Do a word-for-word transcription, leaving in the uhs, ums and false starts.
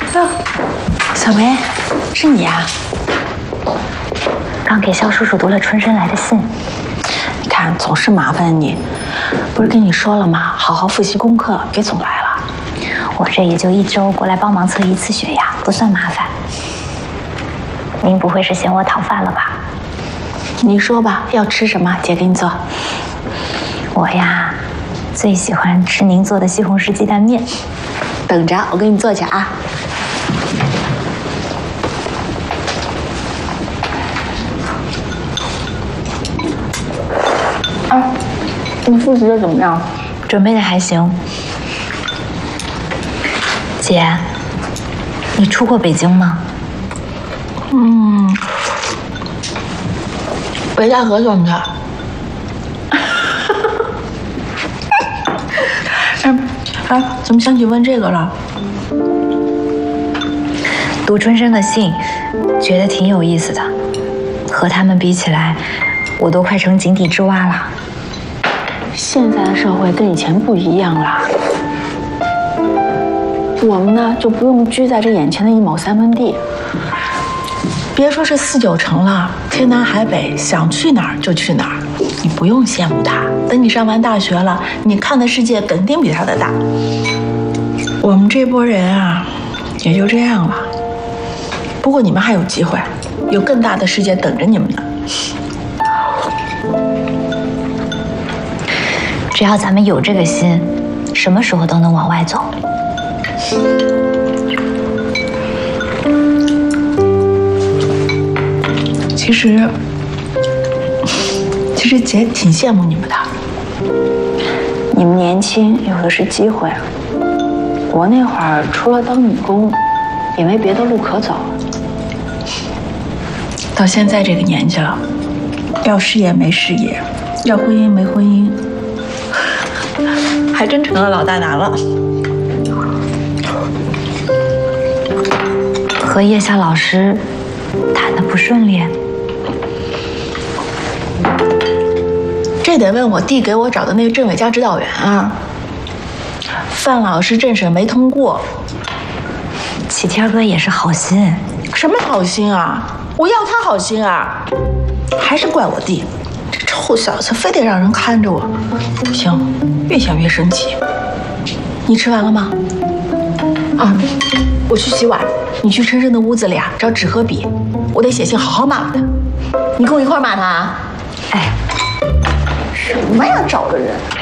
哟，小梅，是你啊？ 刚给肖叔叔读了春生来的信。 你看，总是麻烦你。不是跟你说了吗？好好复习功课，别总来了。 我这也就一周过来帮忙测一次血压，不算麻烦。您不会是嫌我讨饭了吧？ 你说吧，要吃什么？姐给你做。 我呀，最喜欢吃您做的西红柿鸡蛋面。 等着，我给你做去啊。啊，你复习的怎么样？ 准备的还行。姐，你出过北京吗？ 嗯，北戴河算不算？哎哎，怎么想起问这个了？ 读春生的信，觉得挺有意思的。和他们比起来，我都快成井底之蛙了。 现在的社会跟以前不一样了。我们呢，就不用拘在这眼前的一亩三分地。别说是四九城了，天南海北，想去哪儿就去哪儿。你不用羡慕他，等你上完大学了，你看的世界肯定比他的大。我们这波人啊，也就这样了。不过你们还有机会，有更大的世界等着你们呢。 只要咱们有这个心，什么时候都能往外走。 其实，其实姐挺羡慕你们的。你们年轻，有的是机会。我那会儿除了当女工，也没别的路可走。到现在这个年纪了，要事业没事业，要婚姻没婚姻，还真成了老大难了。 和叶夏老师谈得不顺利， 这得问我弟给我找的那个政委加指导员啊。范老师政审没通过。 启天哥也是好心。 什么好心啊？我要他好心啊！还是怪我弟，这臭小子非得让人看着我。不行，越想越生气。你吃完了吗？啊，我去洗碗，你去琛琛的屋子里啊找纸和笔，我得写信好好骂骂他。你跟我一块骂他啊？ 哎， 什么呀，找个人！